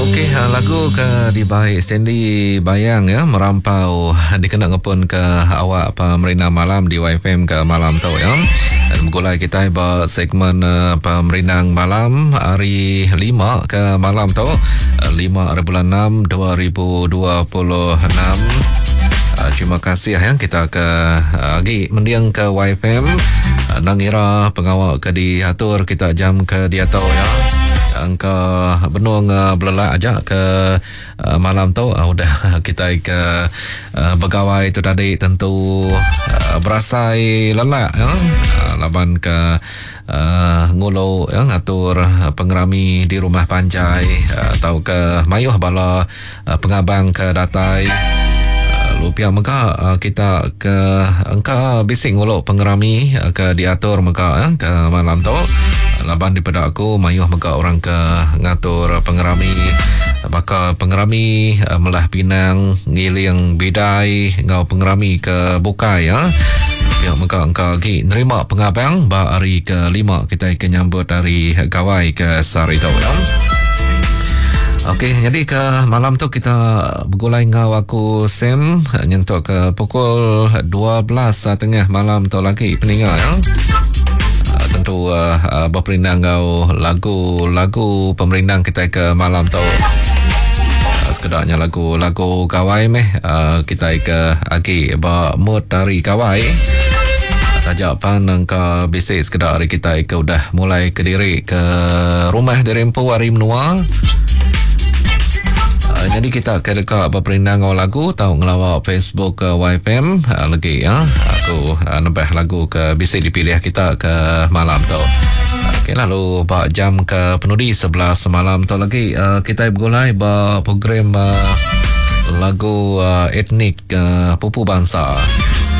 Okey, lagu ke di baik Stanley Bayang ya merampau dikenang pun ke awak pemerintah malam di YFM ke malam tu ya. Dan mulai kita buat segmen pemerintah malam hari 5 ke malam tu 5/6/2026. Terima kasih ya kita ke lagi mendiang ke YFM nangira pengawal ke diatur kita jam ke dia tahu ya. Angka benung belelak aja ke malam tu udah kita ke pegawai itu tadi tentu berasai lelak ya. Laban ke ngulu ya ngatur pengerami di rumah panjai atau ke mayuh bala pengabang ke datai lupiah maka kita ke angka bising nguluk pengerami ke diatur maka ke malam tu laban daripada aku mayuh maka orang ke ngatur pengerami maka pengerami melah pinang ngiling bidai ngau pengerami ke bukai ya ya maka angka lagi nerima pengabang ba hari ke-5 kita akan nyambut dari gawai ke sari tu ya. Okey, jadi ke malam tu kita bergulai ngau aku Sam nyentuk ke pukul 12:30 malam tu lagi peninggal ya. Tentu berperindah ngau lagu pemerintah kita ke malam tu. Sekedarnya lagu kawai meh kita ke agi mood dari kawai. Tajapan angka bisik sekedar kita ke udah mulai ke diri ke rumah dari empu hari menua. Jadi kita ke dekat berperindah ngau lagu tahu ngelawak Facebook ke YFM lagi ya. Aku nambah lagu ke bisik dipilih kita ke malam tu. Okey lalu bak jam ke penudi 11 malam tu lagi kita bergulai bak program lagu etnik pupu bangsa.